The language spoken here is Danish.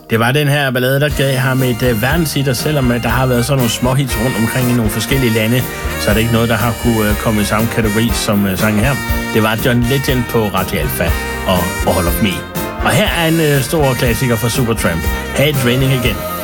Det var den her ballade, der gav ham et verdenshit, og selvom der har været sådan nogle små hits rundt omkring i nogle forskellige lande, så er det ikke noget, der har kunne komme i samme kategori som sangen her. Det var John Legend på Radio Alpha og All of Me. Og her er en stor klassiker fra Supertramp, Hey It's Raining Again.